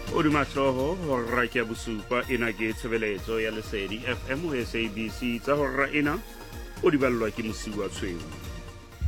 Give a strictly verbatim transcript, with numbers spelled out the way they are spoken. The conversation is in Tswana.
O di matsoho hora ke bosupa ena ke tshebeletso ya Lesedi F M ho S A B C tsa hora ena o di ballwa ke Mosiuwa Tshweu.